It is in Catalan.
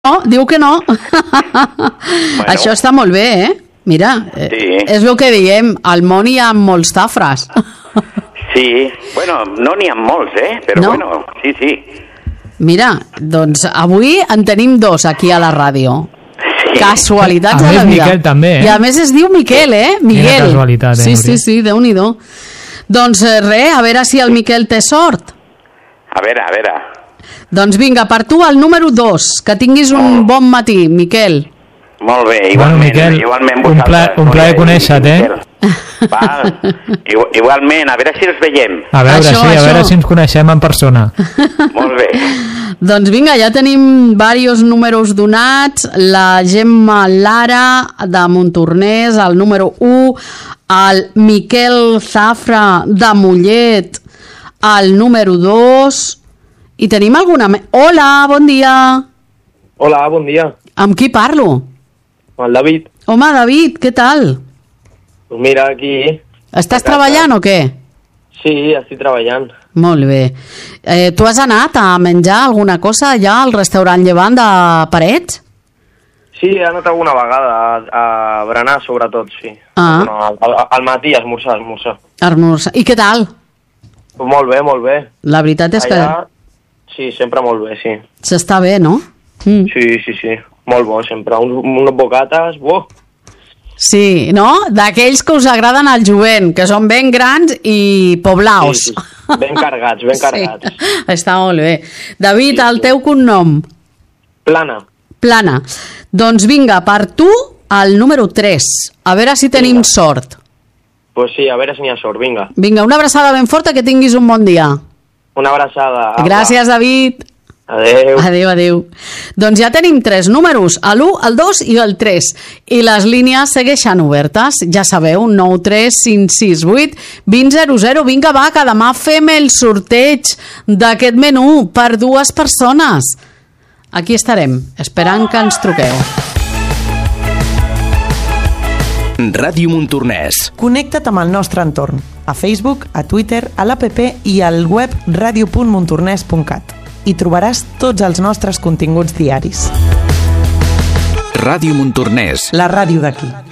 no, diu que no. Bueno. Això està molt bé, eh? Mira, sí. És el que diem, al món hi ha molts Zafras. Sí, bueno, no n'hi ha molts, però no? Bueno, sí, sí. Mira, doncs avui en tenim dos aquí a la ràdio. Sí. Casualitats de la vida. Miquel també, I a més es diu Miquel, Miguel. Quina casualitat, Sí, Déu-n'hi-do. Doncs res, a veure si el Miquel té sort. A veure. Doncs vinga, per tu el número 2, que tinguis un bon matí, Miquel. Molt bé, igualment. Bueno, Miquel, un plaer conèixer-te, Val. Igualment, a veure si els veiem. A veure si ens coneixem en persona. Molt bé. Doncs vinga, ja tenim diversos números donats. La Gemma Lara de Montornès, el número 1, el Miquel Zafra de Mollet, el número 2, i tenim alguna... Hola, bon dia. Hola, bon dia. Amb qui parlo? El David. Home, David, què tal? Pues mira, aquí... Estàs treballant o què? Sí, estic treballant. Molt bé. Tu has anat a menjar alguna cosa allà al restaurant Llevant de Parets? Sí, he anat alguna vegada a berenar, sobretot, sí. Ah. Al matí, a esmorzar. I què tal? Pues molt bé. La veritat és allà, sí, sempre molt bé, sí. S'està bé, no? Sí. Molt bo, sempre. Unes bocates, Sí, no? D'aquells que us agraden al jovent, que són ben grans i poblaus. Sí. Ben carregats. Sí. Està molt bé. David, el teu cognom? Plana. Doncs vinga, per tu, el número 3. A veure si tenim sort. Pues sí, a veure si n'hi ha sort, vinga. Vinga, una abraçada ben forta, que tinguis un bon dia. Una abraçada. Gràcies, David. Adéu. Doncs ja tenim 3 números, l'1, el 2 i el 3. I les línies segueixen obertes. Ja sabeu, 9 3 5 6 8 20 00. Vinga, va, que demà fem el sorteig d'aquest menú per 2 persones. Aquí estarem, esperant que ens truqueu. Ràdio Montornès. Connecta't amb el nostre entorn. A Facebook, a Twitter, a l'APP i al web radio.montornès.cat. Hi trobaràs tots els nostres continguts diaris. Ràdio Montornès. La ràdio d'aquí.